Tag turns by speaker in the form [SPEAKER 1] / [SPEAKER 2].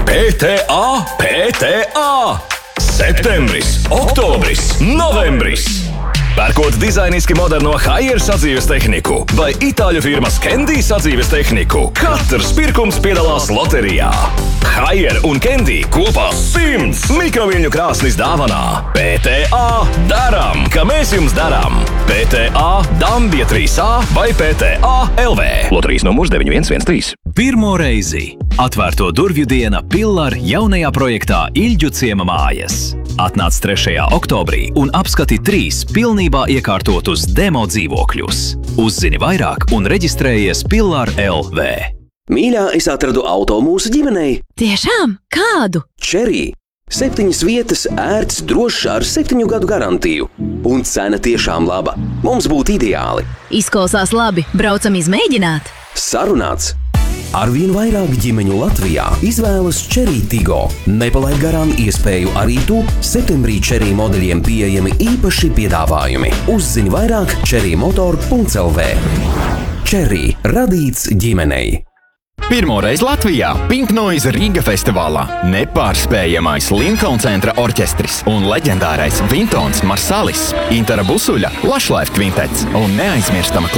[SPEAKER 1] PTA! Septembris, oktobris, novembris! Pērkot dizainiski moderno Haier sadzīves tehniku vai itāļu firmas Candy sadzīves tehniku, katrs pirkums piedalās loterijā. Haier un Candy kopā 100 mikroviļņu krāsnis dāvanā. PTA daram, ka mēs jums daram. PTA Dambja 3A vai PTA LV. Loterijas numurs 9113.
[SPEAKER 2] Pirmo reizi atvērto durvju diena Pillar jaunajā projektā Iļģu ciema mājas. Atnāc 3. oktobrī un apskati 3 pilnībā iekārtotus demo dzīvokļus. Uzzini vairāk un reģistrējies Pillar LV.
[SPEAKER 3] Mīļā, es atradu auto mūsu ģimenei.
[SPEAKER 4] Tiešām? Kādu?
[SPEAKER 3] Cherry. 7 vietas, ērts, drošs ar 7 gadu garantiju. Un cena tiešām laba. Mums būtu ideāli.
[SPEAKER 4] Izklausās labi. Braucam izmēģināt.
[SPEAKER 3] Sarunāts. Arvien vairāk ģimeņu Latvijā izvēlas Cherry Tiggo. Nepalaid garām iespēju arī tu. Septembrī Cherry modeļiem pieejami īpaši piedāvājumi. Uzzini vairāk cherrymotor.lv. Cherry radīts ģimenei.
[SPEAKER 5] Pirmoreiz Latvijā Pink Noise Riga festivālā nepārspējamais Lincoln centra orķestris un leģendārais Vintons Marsalis, Intara Busuļa, Lush Life kvintets un neaizmirstama